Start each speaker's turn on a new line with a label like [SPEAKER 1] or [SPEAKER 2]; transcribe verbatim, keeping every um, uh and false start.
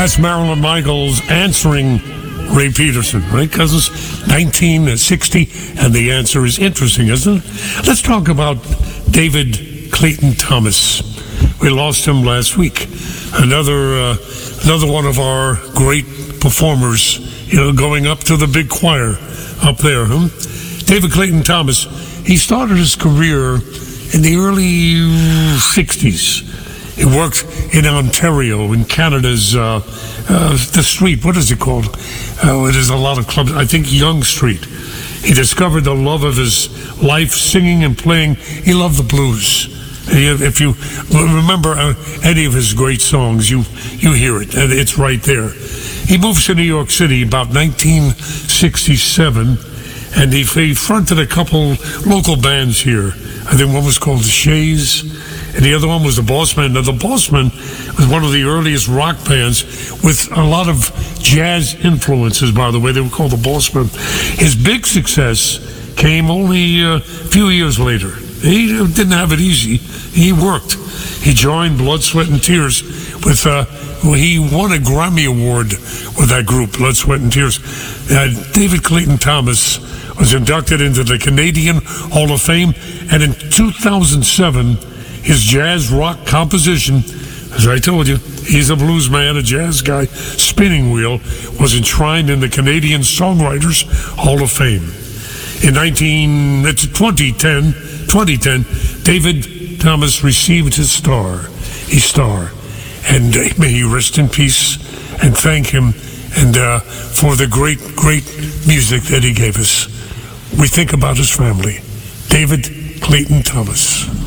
[SPEAKER 1] That's Marilyn Michaels answering Ray Peterson, right, cousins? nineteen sixty, and the answer is interesting, isn't it? Let's talk about David Clayton Thomas. We lost him last week. Another uh, another one of our great performers, you know, going up to the big choir up there. Huh? David Clayton Thomas, he started his career in the early sixties. He worked in Ontario, in Canada's, uh, uh, the street, what is it called? Uh, it is a lot of clubs, I think Yonge Street. He discovered the love of his life, singing and playing. He loved the blues. If you remember any of his great songs, you, you hear it, and it's right there. He moves to New York City about nineteen sixty-seven, and he, he fronted a couple local bands here. I think one was called the Shays, and the other one was the Bossmen. Now, the Bossmen was one of the earliest rock bands with a lot of jazz influences, by the way. They were called the Bossmen. His big success came only a few years later. He didn't have it easy. He worked. He joined Blood, Sweat, and Tears with, uh, he won a Grammy Award with that group, Blood, Sweat, and Tears. Uh, David Clayton Thomas was inducted into the Canadian Hall of Fame, and in two thousand seven, his jazz rock composition, as I told you, he's a blues man, a jazz guy, Spinning Wheel, was enshrined in the Canadian Songwriters Hall of Fame. In nineteen, it's twenty ten, twenty ten, David Thomas received his star, his star, and uh, may he rest in peace, and thank him and uh, for the great, great music that he gave us. We think about his family. David Clayton Thomas.